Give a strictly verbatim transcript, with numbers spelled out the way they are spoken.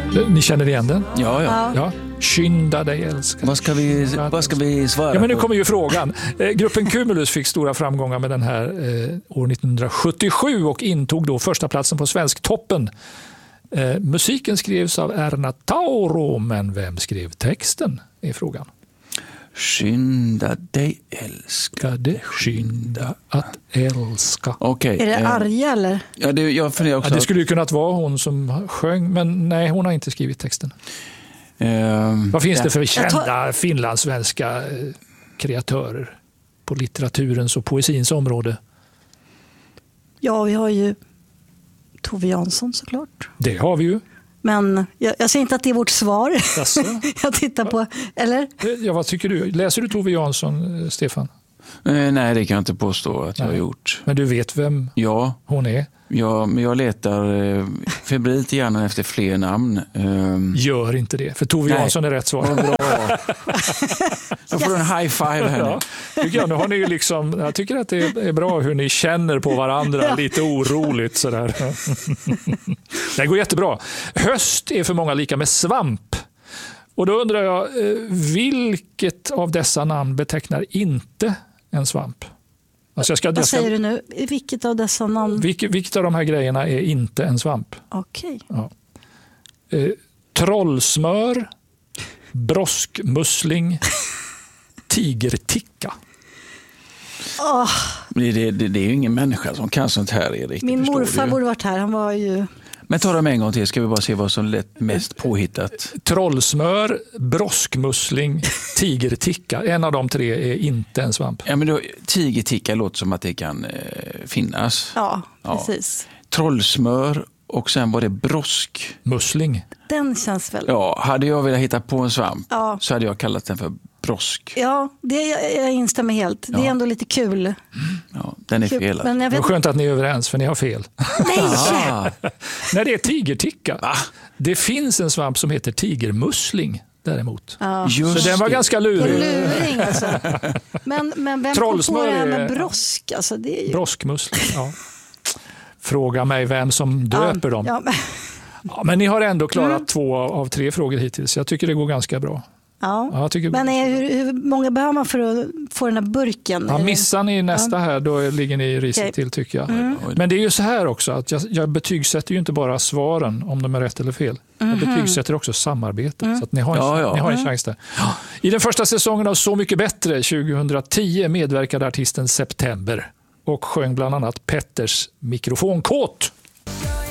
Ni känner igen den? Ja, ja. Ja. Skynda dig älskar. Vad ska vi, vad ska vi svara ja, men nu på? kommer ju frågan. Eh, gruppen Cumulus fick stora framgångar med den här eh, år nittonhundrasjuttiosju och intog då första platsen på Svensktoppen. Eh, musiken skrevs av Erna Tauro, men vem skrev texten är frågan. Skynda dig älska. Det skynda att älska. Okej. Är det eh, Arja eller? Ja, det, jag funderar också. Ja, det skulle ju kunnat vara hon som sjöng, men nej, hon har inte skrivit texten. Eh, Vad finns ja. det för kända tar... finlandssvenska eh, kreatörer på litteraturens och poesins område? Ja, vi har ju Tove Jansson såklart. Det har vi ju. Men jag, jag säger inte att det är vårt svar. Alltså. Jag tittar på, eller? Ja, vad tycker du? Läser du Tove Jansson, eh, Stefan? Eh, nej, det kan jag inte påstå att jag Nej. har gjort. Men du vet vem Ja, hon är? ja, men jag letar eh, febrilt i hjärnan efter fler namn. Eh, Gör inte det, för Tove Nej. Jansson är rätt svar. Vad bra. Jag får en high five här nu. Ja, tycker jag. Nu har ni ju liksom, jag tycker att det är bra hur ni känner på varandra, lite oroligt sådär. Det går jättebra. Höst är för många lika med svamp. Och då undrar jag, eh, vilket av dessa namn betecknar inte en svamp? Alltså jag ska, Vad jag ska, säger du nu? Vilket av dessa namn? vilket, vilket av de här grejerna är inte en svamp? Okej. Ja. Eh, trollsmör, broskmussling, tigerticka. Åh, Det, det, det, det är ju ingen människa som kan sånt här, Erik. min det förstår morfar du ju. borde varit här. Han var ju... Men ta dem en gång till, ska vi bara se vad som lät mest påhittat. Trollsmör, broskmussling, tigerticka. En av de tre är inte en svamp. Ja, men då, tigerticka låter som att det kan eh, finnas. Ja, Ja. precis. Trollsmör och sen var det brosk. Mussling. Den känns väl... Ja, hade jag velat hitta på en svamp Ja. så hade jag kallat den för brosk. Ja, det, jag, jag instämmer helt. Det är Ja. ändå lite kul. Ja, den är kul. fel. Men jag Det vet är skönt att ni är överens, för ni har fel. Nej! Ah, När det är tigerticka. Va? Det finns en svamp som heter tigermussling däremot. Ja. just Så den var det. ganska En lurig. luring alltså. Men, men vem kom på Trollsmör det här är- med brosk? Alltså, det är ju... Broskmussling, ja. Fråga mig vem som döper dem. Ja, men, Ja, men ni har ändå klarat två av tre frågor hittills. Jag tycker det går ganska bra. ja. Ja, jag tycker... men är, hur, hur många behöver man för att få den här burken? Ja, Är det- missar ni nästa här, då ligger ni risigt Okej. till tycker jag. Mm. Men det är ju så här också, att jag, jag betygsätter ju inte bara svaren om de är rätt eller fel. Jag betygsätter också samarbete. Så att ni har en, Ja, ja. Ni har en chans där. I den första säsongen av Så mycket bättre tjugohundratio medverkade artisten September och sjöng bland annat Petters mikrofonkåt.